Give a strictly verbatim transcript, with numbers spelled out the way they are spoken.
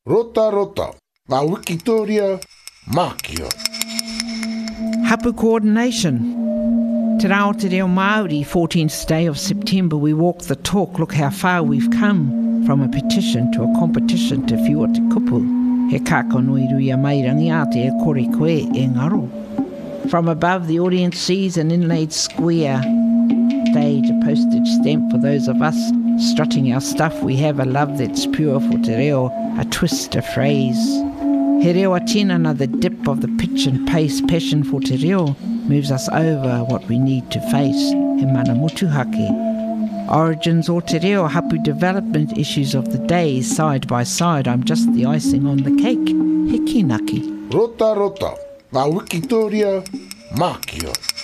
Rota rota, ngā Wikitoria, Mākia. Hapu coordination. Te rao te reo Māori, fourteenth day of September, we walk the talk. Look how far we've come from a petition to a competition te whiua te kupu. He kākonui rui a mairangi a te e kore koe e ngaro. From above, the audience sees an inlaid square stage, a postage stamp for those of us strutting our stuff. We have a love that's pure for te reo, a twist, a phrase. He reo a tinana, the dip of the pitch and pace, passion for te reo, moves us over what we need to face. He mana motuhake. Origins o te reo, hapu development issues of the day, side by side. I'm just the icing on the cake. He kinaki. Rota rota, ngā Wikitoria, Mākia.